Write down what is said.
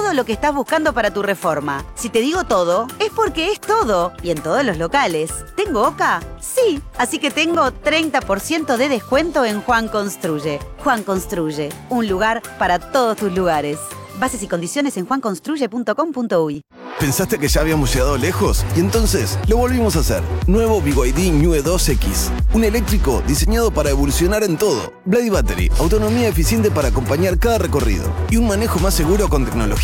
todo lo que estás buscando para tu reforma. Si te digo todo, es porque es todo. Y en todos los locales. ¿Tengo OCA? Sí. Así que tengo 30% de descuento en Juan Construye. Juan Construye, un lugar para todos tus lugares. Bases y condiciones en juanconstruye.com.uy. ¿Pensaste que ya habíamos llegado lejos? Y entonces lo volvimos a hacer. Nuevo BYD New 2X. Un eléctrico diseñado para evolucionar en todo. Blade Battery, autonomía eficiente para acompañar cada recorrido. Y un manejo más seguro con tecnología